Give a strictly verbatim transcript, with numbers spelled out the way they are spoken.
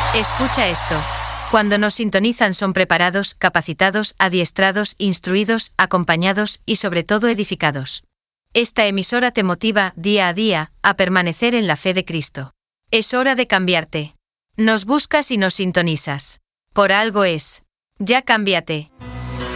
Escucha esto. Cuando nos sintonizan son preparados, capacitados, adiestrados, instruidos, acompañados y sobre todo edificados. Esta emisora te motiva, día a día, a permanecer en la fe de Cristo. Es hora de cambiarte. Nos buscas y nos sintonizas. Por algo es. Ya cámbiate.